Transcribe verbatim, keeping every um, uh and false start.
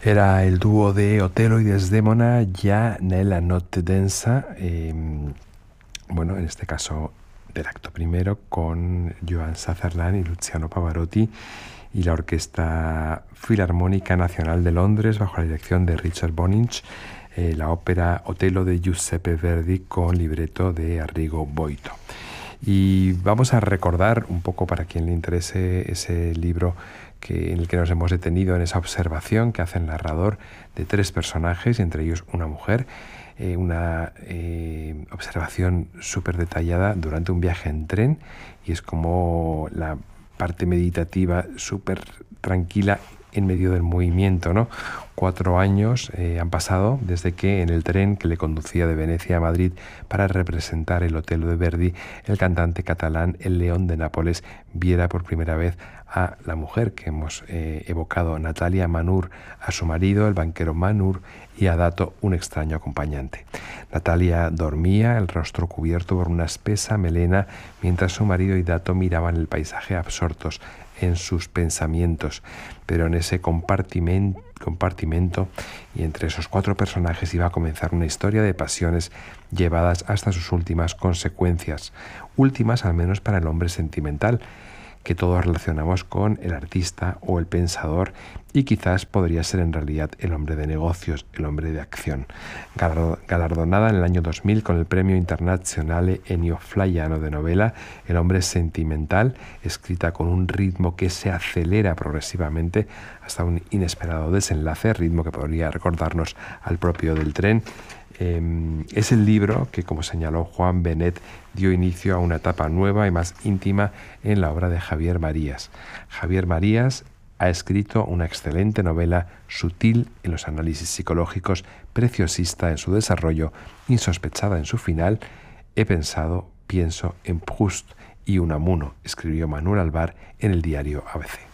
Era el dúo de Otelo y Desdémona ya nella notte densa, eh, bueno, en este caso del acto primero, con Joan Sutherland y Luciano Pavarotti y la Orquesta Filarmónica Nacional de Londres bajo la dirección de Richard Bonynch, eh, la ópera Otelo de Giuseppe Verdi con libreto de Arrigo Boito. Y vamos a recordar un poco, para quien le interese, ese libro que, en el que nos hemos detenido, en esa observación que hace el narrador de tres personajes, entre ellos una mujer, eh, una eh, observación súper detallada durante un viaje en tren, y es como la parte meditativa súper tranquila en medio del movimiento, ¿no? Cuatro años eh, han pasado desde que en el tren que le conducía de Venecia a Madrid para representar el Otelo de Verdi, el cantante catalán El León de Nápoles viera por primera vez a la mujer que hemos eh, evocado, Natalia Manur, a su marido, el banquero Manur, y a Dato, un extraño acompañante. Natalia dormía, el rostro cubierto por una espesa melena, mientras su marido y Dato miraban el paisaje absortos en sus pensamientos, pero en ese compartimento, compartimento y entre esos cuatro personajes iba a comenzar una historia de pasiones llevadas hasta sus últimas consecuencias, últimas al menos para el hombre sentimental, que todos relacionamos con el artista o el pensador, y quizás podría ser en realidad el hombre de negocios, el hombre de acción. Galardonada en el año dos mil con el Premio Internazionale Ennio Flaiano de novela, El hombre sentimental, escrita con un ritmo que se acelera progresivamente hasta un inesperado desenlace, ritmo que podría recordarnos al propio del tren. Eh, es el libro que, como señaló Juan Benet, dio inicio a una etapa nueva y más íntima en la obra de Javier Marías. Javier Marías ha escrito una excelente novela, sutil en los análisis psicológicos, preciosista en su desarrollo, insospechada en su final. He pensado, pienso en Proust y Unamuno, escribió Manuel Alvar en el diario A B C.